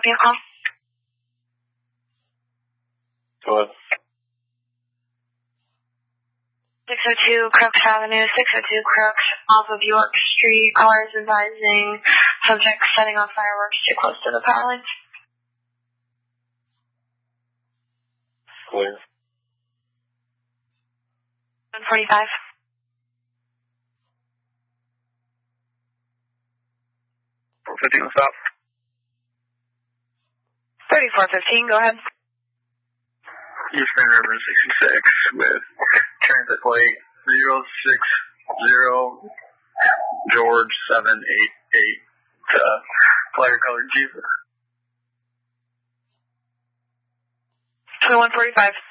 copy a call? Go ahead. 602 Crooks Avenue, 602 Crooks, off of York Street. Callers advising subject setting off fireworks too close to the power lines. Clear. 145. 415, stop. 3415, go ahead. Eastern River 66 with transit plate 060 George 788 flare colored Jesus. 2145.